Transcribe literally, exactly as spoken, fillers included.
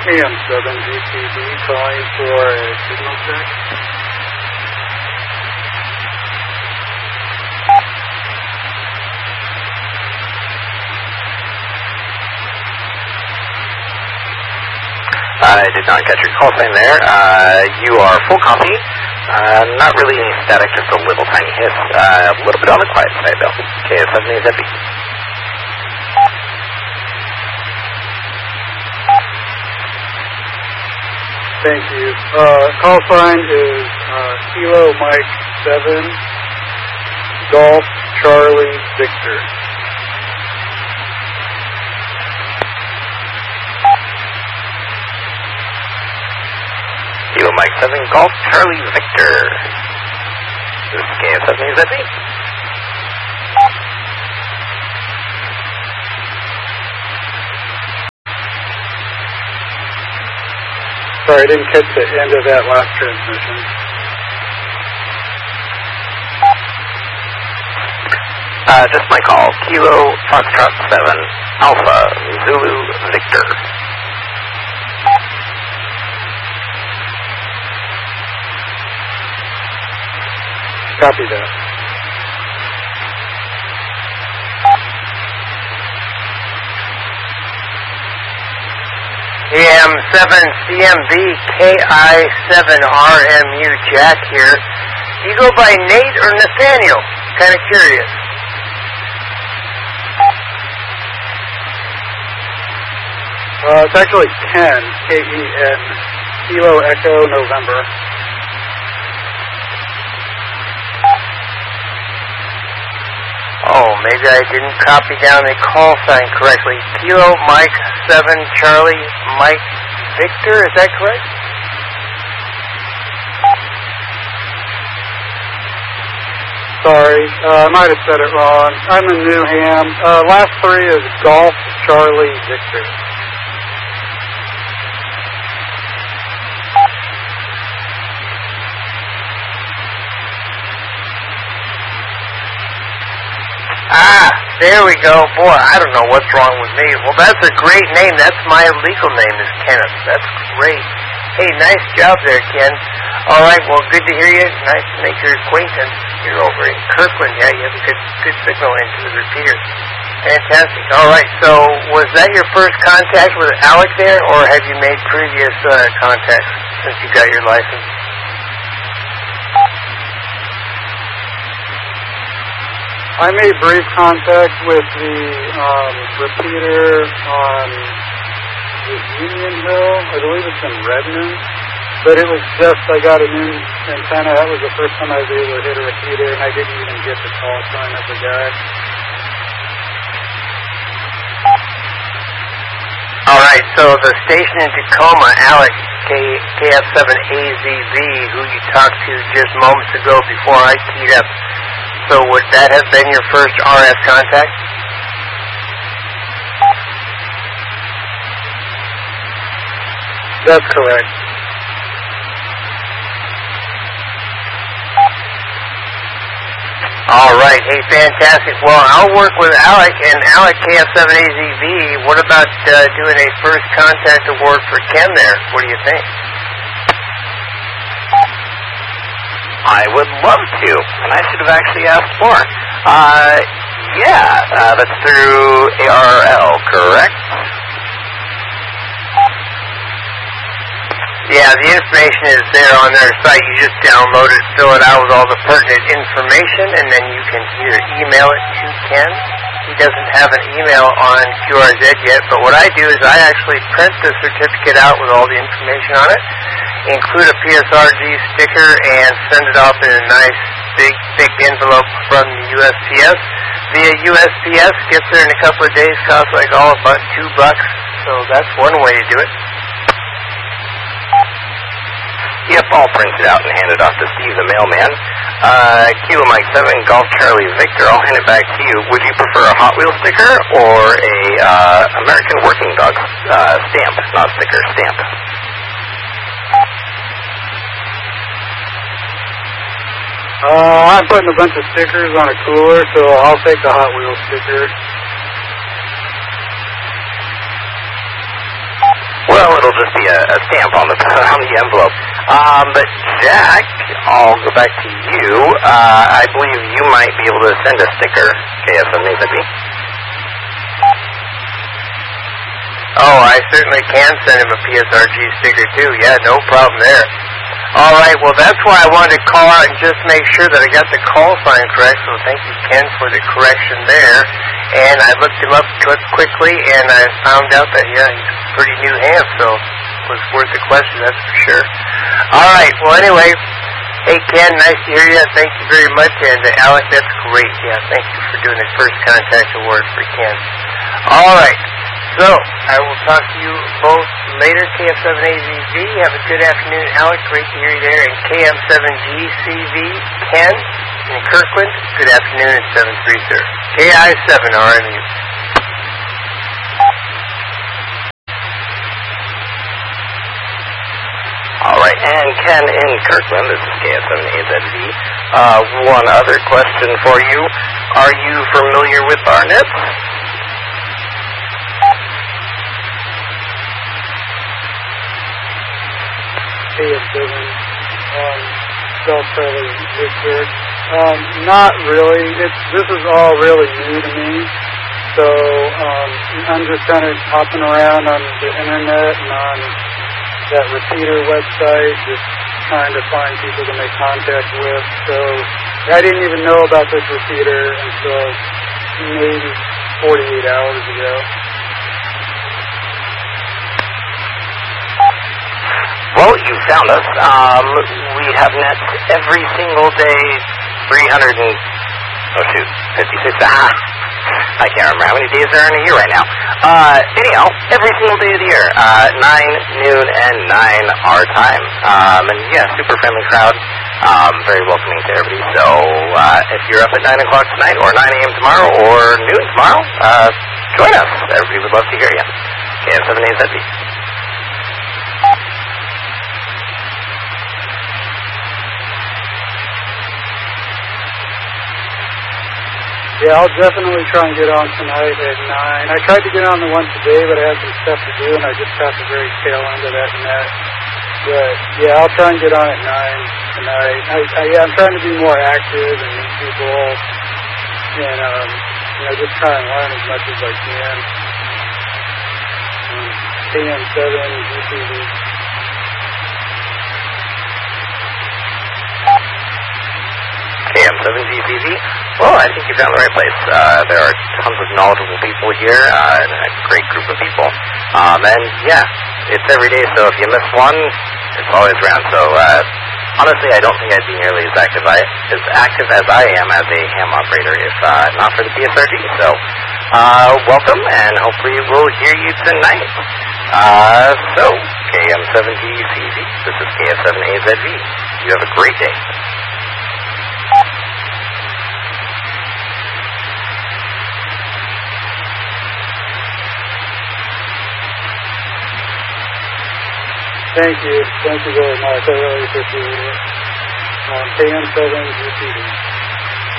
A M seven G T B calling for a signal check. I did not catch your call sign there. Uh, you are full copy. Uh, not really any static, just a little tiny hiss. Uh, a little bit on the quiet side, though. K S seven A Z B. Thank you. Uh, call sign is uh, Kilo Mike seven, Golf Charlie Victor. Kilo Mike seven, Golf Charlie Victor. This is K S seven A Z B. Sorry, I didn't catch the end of that last transmission. Uh, just my call. Kilo Foxtrot seven, Alpha Zulu Victor. Copy that. A M seven C M V K I seven R M U Jack here. Do you go by Nate or Nathaniel? Kind of curious. Uh, it's actually Ken, K E N, Kilo Echo November. Oh, maybe I didn't copy down the call sign correctly. Kilo Mike seven Charlie Mike Victor, is that correct? Sorry, uh, I might have said it wrong. I'm in Newham. Uh, last three is Golf Charlie Victor. Ah, there we go. Boy, I don't know what's wrong with me. Well, that's a great name. That's my legal name is Kenneth. That's great. Hey, nice job there, Ken. All right, well, good to hear you. Nice to make your acquaintance. You're over in Kirkland. Yeah, you have a good, good signal into the repeater. Fantastic. All right, so was that your first contact with Alec there, or have you made previous uh, contacts since you got your license? I made brief contact with the um, repeater on Union Hill. I believe it's in Redmond. But it was just, I got a new antenna. That was the first time I was able to hit a repeater, and I didn't even get the call sign of the guy. All right, so the station in Tacoma, Alex, K F seven A Z V, who you talked to just moments ago before I keyed up, so would that have been your first R F contact? That's correct. All right, hey, fantastic. Well, I'll work with Alec, and Alec, K F seven A Z V, what about uh, doing a first contact award for Ken there? What do you think? I would love to, and I should have actually asked more. Uh, yeah, uh, that's through A R L, correct? Yeah, the information is there on their site. You just download it, fill it out with all the pertinent information, and then you can either email it to Ken. He doesn't have an email on Q R Z yet, but what I do is I actually print the certificate out with all the information on it, include a P S R G sticker, and send it off in a nice, big, thick envelope from the U S P S. Via U S P S, gets there in a couple of days, costs like all about two bucks, so that's one way to do it. Yep, I'll print it out and hand it off to Steve, the mailman. Uh, Kilo Mike seven, Golf Charlie Victor, I'll hand it back to you. Would you prefer a Hot Wheels sticker or a uh, American Working Dog uh, stamp? Not sticker, stamp. Uh, I'm putting a bunch of stickers on a cooler, so I'll take the Hot Wheels sticker. Well, it'll it'll just be a, a stamp on the on the envelope. Um, but Jack, I'll go back to you. Uh, I believe you might be able to send a sticker, K S seven A Z V. Oh, I certainly can send him a P S R G sticker too. Yeah, no problem there. All right, well, that's why I wanted to call out and just make sure that I got the call sign correct, so thank you, Ken, for the correction there. And I looked him up quickly, and I found out that, yeah, he's a pretty new ham, so it was worth the question, that's for sure. All right, well, anyway, hey, Ken, nice to hear you. Thank you very much. And uh, Alec, that's great. Yeah, thank you for doing the first contact award for Ken. All right. So, I will talk to you both later, K F seven A Z V. Have a good afternoon, Alec. Great to hear you there. And K M seven G C V, Ken, in Kirkland. Good afternoon, it's seven three, sir. K I seven R M U. All right, and Ken in Kirkland, this is K F seven A Z V. Uh, one other question for you. Are you familiar with Barnett? K F seven, um, self-fairly Victor. Um, not really. It's, this is all really new to me. So, um, I'm just kind of hopping around on the internet and on that repeater website, just trying to find people to make contact with. So, I didn't even know about this repeater until maybe forty-eight hours ago. Well, you found us. Um, we have nets every single day, three hundred and, oh shoot, fifty-six, ah, I can't remember how many days there are in a year right now. Uh, anyhow, every single day of the year, uh, nine, noon, and nine our time. Um, and yeah, super friendly crowd, um, very welcoming to everybody. So, uh, if you're up at nine o'clock tonight, or nine a.m. tomorrow, or noon tomorrow, uh, join us. Everybody would love to hear you. K F seven A Z V. Yeah, I'll definitely try and get on tonight at nine. I tried to get on the one today, but I had some stuff to do, and I just got the very tail end of that net. But, yeah, I'll try and get on at nine tonight. I, I, yeah, I'm trying to be more active and meet people and, um, you know, just try and learn as much as I can. Um, K M seven, G C V. K M seven G C V? Well, I think you found the right place. Uh, there are tons of knowledgeable people here, uh, and a great group of people. Um, and yeah, it's every day, so if you miss one, it's always around. So, uh, honestly, I don't think I'd be nearly as active, I, as active as I am as a ham operator if uh, not for the P S R G. So, uh, welcome, and hopefully we'll hear you tonight. Uh, so, K M seven G C V, this is K F seven A Z V. You have a great day. Thank you. Thank you very much. I really appreciate it. Um, K M seven G C V.